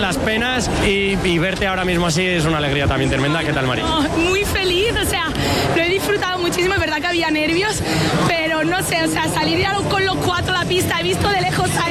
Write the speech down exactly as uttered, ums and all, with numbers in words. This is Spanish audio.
las penas y, y verte ahora mismo así es una alegría también tremenda. ¿Qué tal, Mari? Oh, muy feliz, o sea, lo he disfrutado muchísimo, es verdad que había nervios, pero no sé, o sea, salir ya con los cuatro a la pista, he visto de lejos